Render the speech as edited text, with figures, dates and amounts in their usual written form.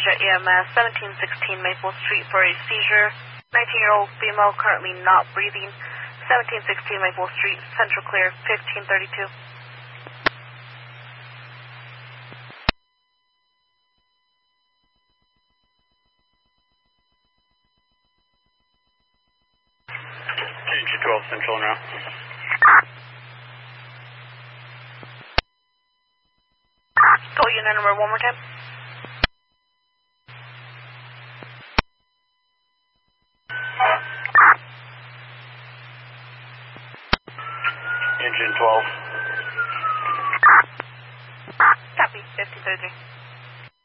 Anesthesia EMS, 1716 Maple Street for a seizure. 19-year-old female currently not breathing. 1716 Maple Street, Central Clear, 1532. KG12 Central now. Call unit number one more time. Engine 12. Copy, 1533.